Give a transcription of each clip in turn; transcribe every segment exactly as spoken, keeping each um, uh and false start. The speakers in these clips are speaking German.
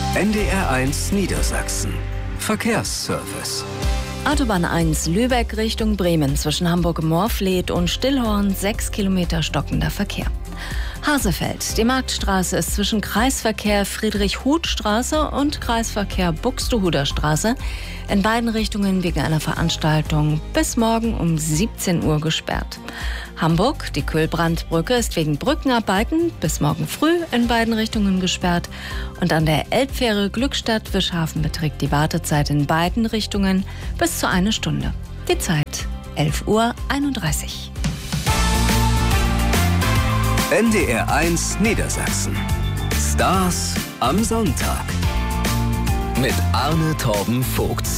N D R eins Niedersachsen. Verkehrsservice. Autobahn eins Lübeck Richtung Bremen zwischen Hamburg-Morfleet und Stillhorn, sechs Kilometer stockender Verkehr. Hasefeld. Die Marktstraße ist zwischen Kreisverkehr Friedrich-Huth-Straße und Kreisverkehr Buxtehuder Straße in beiden Richtungen wegen einer Veranstaltung bis morgen um siebzehn Uhr gesperrt. Hamburg. Die Kühlbrandbrücke ist wegen Brückenarbeiten bis morgen früh in beiden Richtungen gesperrt. Und an der Elbfähre Glückstadt-Wischhafen beträgt die Wartezeit in beiden Richtungen bis zu eine Stunde. Die Zeit elf Uhr einunddreißig. N D R eins Niedersachsen. Stars am Sonntag. Mit Arne Torben Vogts.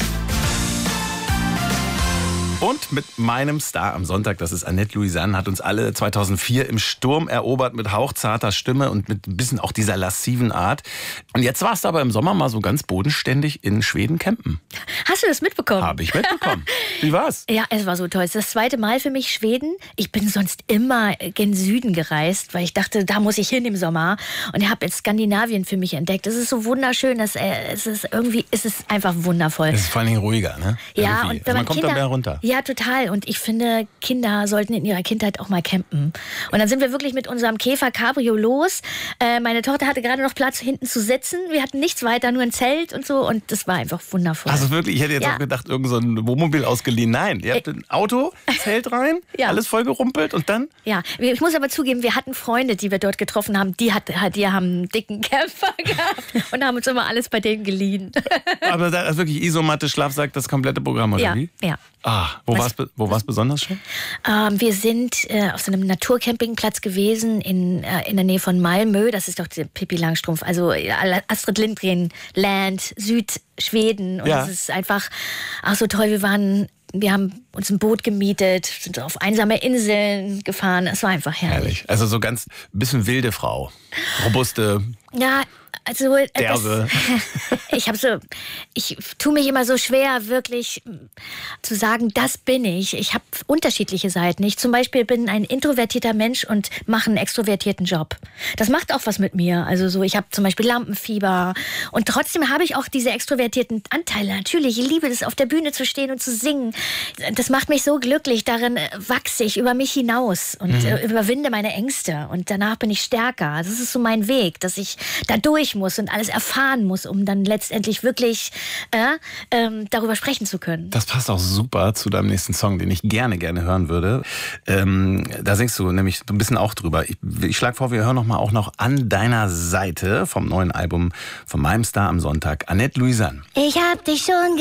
Und mit meinem Star am Sonntag, das ist Annette Louisanne, hat uns alle zweitausendvier im Sturm erobert mit hauchzarter Stimme und mit ein bisschen auch dieser lassiven Art. Und jetzt warst du aber im Sommer mal so ganz bodenständig in Schweden campen. Hast du das mitbekommen? Habe ich mitbekommen. Wie war's? Ja, es war so toll. Es ist das zweite Mal für mich Schweden. Ich bin sonst immer gen Süden gereist, weil ich dachte, da muss ich hin im Sommer. Und ich habe jetzt Skandinavien für mich entdeckt. Es ist so wunderschön. Es ist irgendwie, es ist einfach wundervoll. Es ist vor allen Dingen ruhiger, ne? Ja, Irgendwie. und wenn also man man kommt Kinder, dann mehr runter. Ja, total. Und ich finde, Kinder sollten in ihrer Kindheit auch mal campen. Und dann sind wir wirklich mit unserem Käfer Cabrio los. Äh, meine Tochter hatte gerade noch Platz, hinten zu sitzen. Wir hatten nichts weiter, nur ein Zelt und so. Und das war einfach wundervoll. Also wirklich, ich hätte jetzt Ja. auch gedacht, irgend so ein Wohnmobil ausgeliehen. Nein, ihr habt ein Auto, Zelt rein, Ja. alles vollgerumpelt und dann? Ja, ich muss aber zugeben, wir hatten Freunde, die wir dort getroffen haben, die, hat, die haben einen dicken Camper gehabt und haben uns immer alles bei denen geliehen. Aber da ist wirklich Isomatte, Schlafsack, das komplette Programm, oder Ja, wie? ja. Ah, wo Was- war's, be- wo war's besonders schön? Ähm, wir sind äh, auf so einem Naturcampingplatz gewesen in, äh, in der Nähe von Malmö. Das ist doch der Pippi Langstrumpf, also äh, Astrid Lindgren Land, Südschweden. Und Ja. das ist einfach auch so toll. Wir waren, wir haben uns ein Boot gemietet, sind auf einsame Inseln gefahren. Es war einfach herrlich. Herrlich. Also so ganz bisschen wilde Frau. Robuste, Ja, also äh, derbe. das, ich habe so, ich tue mich immer so schwer, wirklich mm, zu sagen, das bin ich. Ich habe unterschiedliche Seiten. Ich zum Beispiel bin ein introvertierter Mensch und mache einen extrovertierten Job. Das macht auch was mit mir. Also so, ich habe zum Beispiel Lampenfieber und trotzdem habe ich auch diese extrovertierten Anteile. Natürlich, ich liebe es, auf der Bühne zu stehen und zu singen. Das macht mich so glücklich. Darin äh, wachse ich über mich hinaus und Mhm. äh, überwinde meine Ängste. Und danach bin ich stärker. Das ist so mein Weg, dass ich da durch muss und alles erfahren muss, um dann letztendlich wirklich äh, ähm, darüber sprechen zu können. Das passt auch super zu deinem nächsten Song, den ich gerne, gerne hören würde. Ähm, da singst du nämlich ein bisschen auch drüber. Ich, ich schlage vor, wir hören noch mal auch noch An deiner Seite vom neuen Album von meinem Star am Sonntag, Annette Louisanne. Ich hab dich schon